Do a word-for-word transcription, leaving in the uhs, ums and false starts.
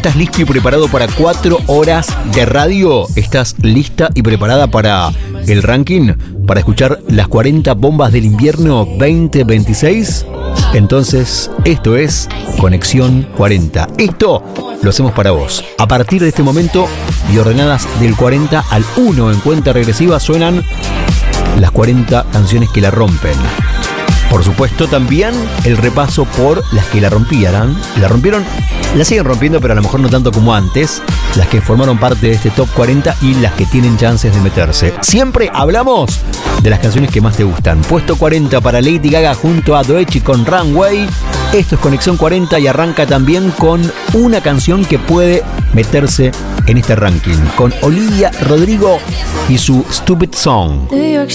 estás listo y preparado para cuatro horas de radio? ¿Estás lista y preparada para el ranking? ¿Para escuchar las cuarenta bombas del invierno veinte veintiséis? Entonces, esto es Conexión cuarenta. Esto lo hacemos para vos. A partir de este momento, y ordenadas del cuarenta al uno en cuenta regresiva, suenan las cuarenta canciones que la rompen. Por supuesto, también el repaso por las que la rompieran. La rompieron, la siguen rompiendo, pero a lo mejor no tanto como antes. Las que formaron parte de este top cuarenta y las que tienen chances de meterse. Siempre hablamos de las canciones que más te gustan. Puesto cuarenta para Lady Gaga junto a Doechii con Runway. Esto es Conexión cuarenta y arranca también con una canción que puede meterse en este ranking. Con Olivia Rodrigo y su Stupid Song. New York